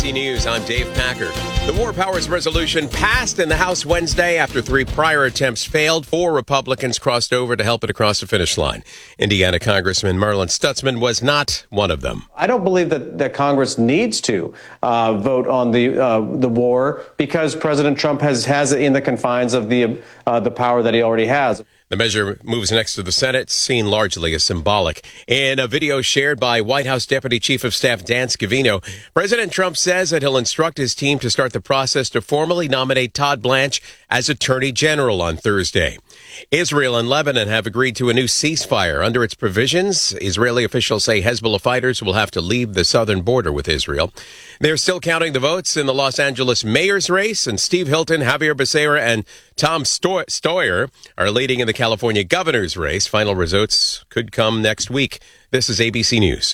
News, I'm Dave Packer. The War Powers Resolution passed in the House Wednesday after 3 prior attempts failed. 4 Republicans crossed over to help it across the finish line. Indiana Congressman Merlin Stutzman was not one of them. I don't believe that Congress needs to vote on the war because President Trump has it in the confines of the power that he already has. The measure moves next to the Senate, seen largely as symbolic. In a video shared by White House Deputy Chief of Staff Dan Scavino, President Trump says that he'll instruct his team to start the process to formally nominate Todd Blanche as Attorney General on Thursday. Israel and Lebanon have agreed to a new ceasefire. Under its provisions, Israeli officials say Hezbollah fighters will have to leave the southern border with Israel. They're still counting the votes in the Los Angeles mayor's race, and Steve Hilton, Javier Becerra, and Tom Steyer are leading in the California governor's race. Final results could come next week. This is ABC News.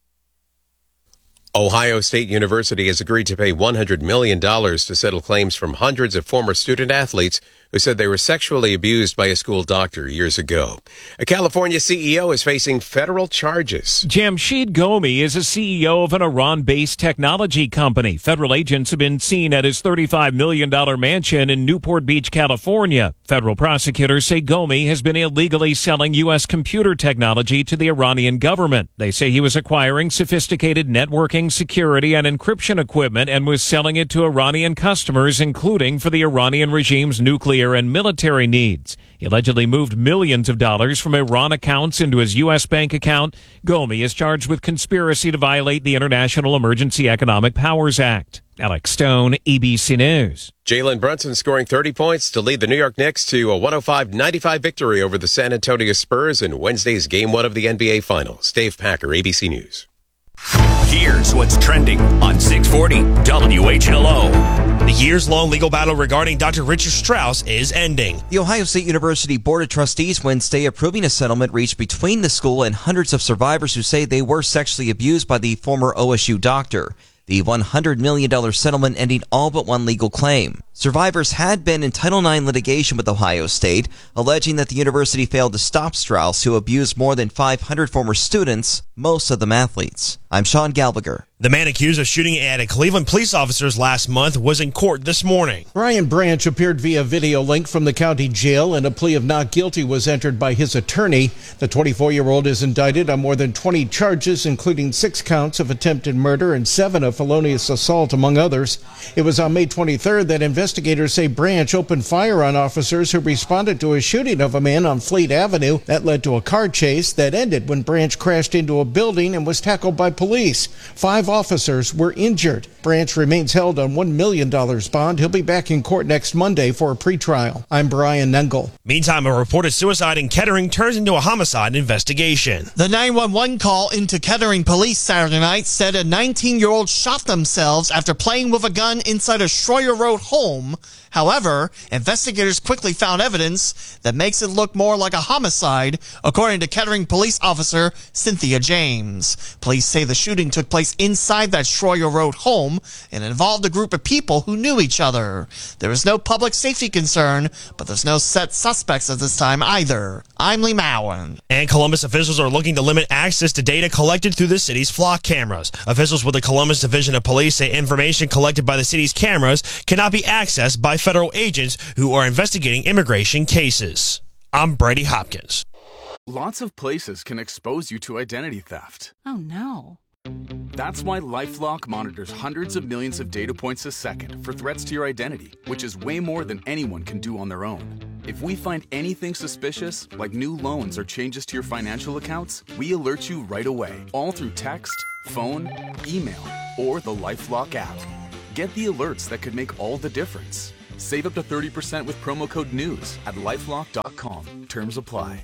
Ohio State University has agreed to pay $100 million to settle claims from hundreds of former student athletes who said they were sexually abused by a school doctor years ago. A California CEO is facing federal charges. Jamshid Gomi is a CEO of an Iran-based technology company. Federal agents have been seen at his $35 million mansion in Newport Beach, California. Federal prosecutors say Gomi has been illegally selling U.S. computer technology to the Iranian government. They say he was acquiring sophisticated networking, security, and encryption equipment and was selling it to Iranian customers, including for the Iranian regime's nuclear and military needs. He allegedly moved millions of dollars from Iran accounts into his U.S. bank account. Gomi is charged with conspiracy to violate the International Emergency Economic Powers Act. Alex Stone, ABC News. Jalen Brunson scoring 30 points to lead the New York Knicks to a 105-95 victory over the San Antonio Spurs in Wednesday's Game 1 of the NBA Finals. Dave Packer, ABC News. Here's what's trending on 640 WHLO. The years-long legal battle regarding Dr. Richard Strauss is ending. The Ohio State University Board of Trustees Wednesday approving a settlement reached between the school and hundreds of survivors who say they were sexually abused by the former OSU doctor. The $100 million settlement ending all but one legal claim. Survivors had been in Title IX litigation with Ohio State, alleging that the university failed to stop Strauss, who abused more than 500 former students, most of them athletes. I'm Sean Gallagher. The man accused of shooting at a Cleveland police officers last month was in court this morning. Brian Branch appeared via video link from the county jail, and a plea of not guilty was entered by his attorney. The 24-year-old is indicted on more than 20 charges, including 6 counts of attempted murder and 7 of felonious assault, among others. It was on May 23rd that investigators say Branch opened fire on officers who responded to a shooting of a man on Fleet Avenue. That led to a car chase that ended when Branch crashed into a building and was tackled by police. 5 officers were injured. Branch remains held on $1 million bond. He'll be back in court next Monday for a pretrial. I'm Brian Nengel. Meantime, a reported suicide in Kettering turns into a homicide investigation. The 911 call into Kettering police Saturday night said a 19-year-old shot themselves after playing with a gun inside a Schroyer Road home. However, investigators quickly found evidence that makes it look more like a homicide, according to Kettering police officer Cynthia James. Police say the shooting took place inside that Schroyer Road home and involved a group of people who knew each other. There is no public safety concern, but there's no set suspects at this time either. I'm Lee Mowen. And Columbus officials are looking to limit access to data collected through the city's flock cameras. Officials with the Columbus Division of Police say information collected by the city's cameras cannot be accessed by federal agents who are investigating immigration cases. I'm Brady Hopkins. Lots of places can expose you to identity theft. Oh, no. That's why LifeLock monitors hundreds of millions of data points a second for threats to your identity, which is way more than anyone can do on their own. If we find anything suspicious, like new loans or changes to your financial accounts, we alert you right away, all through text, phone, email, or the LifeLock app. Get the alerts that could make all the difference. Save up to 30% with promo code NEWS at LifeLock.com. Terms apply.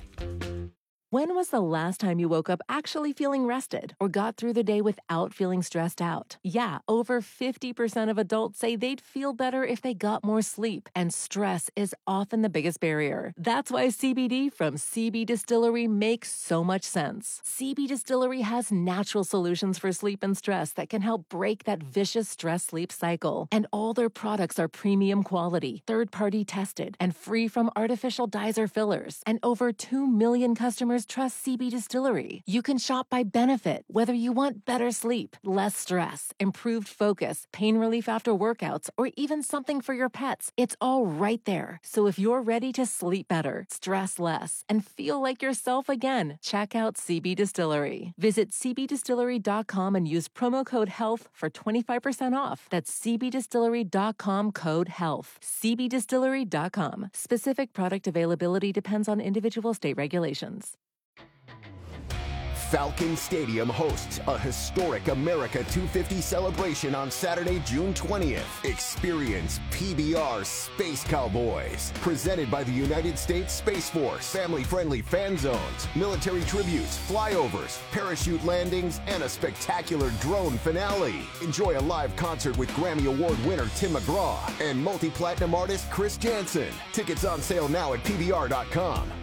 When was the last time you woke up actually feeling rested or got through the day without feeling stressed out? Yeah, over 50% of adults say they'd feel better if they got more sleep, and stress is often the biggest barrier. That's why CBD from CB Distillery makes so much sense. CB Distillery has natural solutions for sleep and stress that can help break that vicious stress-sleep cycle. And all their products are premium quality, third-party tested, and free from artificial dyes or fillers. And over 2 million customers customers trust CB Distillery. You can shop by benefit, whether you want better sleep, less stress, improved focus, pain relief after workouts, or even something for your pets. It's all right there. So if you're ready to sleep better, stress less, and feel like yourself again, check out CB Distillery. Visit cbdistillery.com and use promo code HEALTH for 25% off. That's cbdistillery.com, code HEALTH. cbdistillery.com. Specific product availability depends on individual state regulations. Falcon Stadium hosts a historic America 250 celebration on Saturday, June 20th. Experience PBR Space Cowboys, presented by the United States Space Force. Family-friendly fan zones, military tributes, flyovers, parachute landings, and a spectacular drone finale. Enjoy a live concert with Grammy Award winner Tim McGraw and multi-platinum artist Chris Janson. Tickets on sale now at PBR.com.